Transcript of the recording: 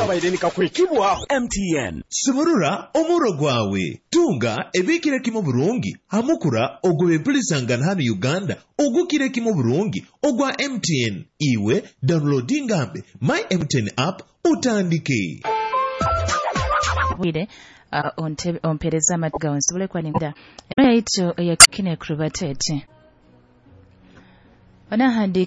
bairenika kwekibwaho. MTN Simurura omuro gwawe tunga ebikire kimo burungi hamukura ogobe mpulisangana hano Uganda ogukire kimo burungi ogwa MTN iwe downloadingambe my MTN app utandike wile ompereza matiga onsubule kwa ninda yaito ya kine krubatete. Wanahandi